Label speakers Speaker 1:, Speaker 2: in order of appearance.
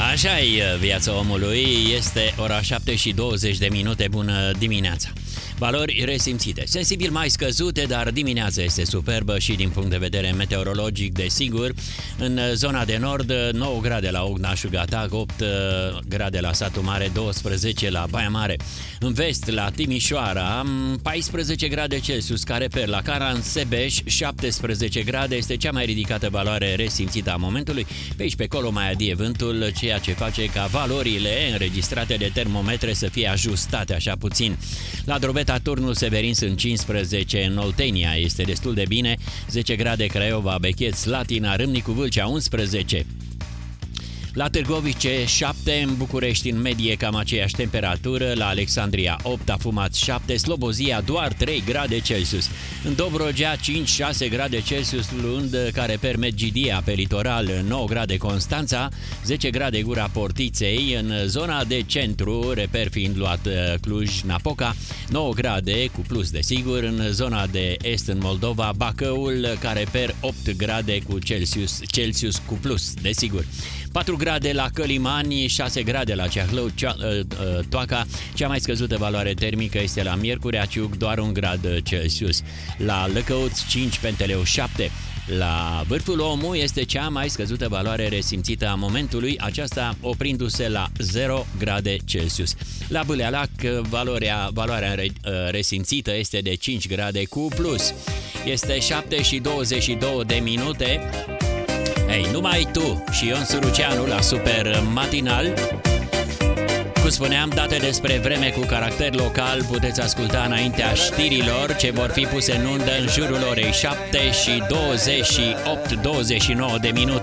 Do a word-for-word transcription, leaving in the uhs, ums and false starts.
Speaker 1: Așa-i viața omului, este ora șapte și douăzeci de minute, bună dimineața. Valori resimțite, sensibil mai scăzute, dar dimineața este superbă și din punct de vedere meteorologic, desigur. În zona de nord, nouă grade la Ogna-Șugatag, opt grade la Satu Mare, doisprezece la Baia Mare. În vest, la Timișoara, paisprezece grade Celsius, ca reper. La Caransebeș, șaptesprezece grade, este cea mai ridicată valoare resimțită a momentului. Pe aici, pe acolo, mai adie vântul, ceea ce face ca valorile înregistrate de termometre să fie ajustate așa puțin. La Drobeta, Turnul Severin sunt cincisprezece, în Oltenia este destul de bine, zece grade Craiova, Bechet, Slatina, Râmnicu Vâlcea, unsprezece. La Târgovice șapte, în București în medie cam aceeași temperatură, la Alexandria opt, Afumat șapte, Slobozia doar trei grade Celsius. În Dobrogea cinci șase grade Celsius, luând ca reper Medgidia, pe litoral nouă grade Constanța, zece grade Gura Portiței, în zona de centru, reper fiind luat Cluj-Napoca, nouă grade cu plus desigur, în zona de est în Moldova, Bacăul ca reper opt grade cu Celsius, Celsius cu plus desigur. patru grade la Călimani, șase grade la Ceahlău, Cea, Toaca. Cea mai scăzută valoare termică este la Miercurea Ciuc, doar un grad Celsius. La Lăcăuț cinci, Penteleu șapte. La Vârful Omul este cea mai scăzută valoare resimțită a momentului, aceasta oprindu-se la zero grade Celsius. La Bâlealac, valoarea, valoarea resimțită este de cinci grade cu plus. Este șapte și douăzeci și două de minute. Ei, numai tu și Ion Suruceanu la Super Matinal. Cum spuneam, date despre vreme cu caracter local puteți asculta înaintea știrilor ce vor fi puse în undă în jurul orei șapte și douăzeci și opt douăzeci și nouă de minute.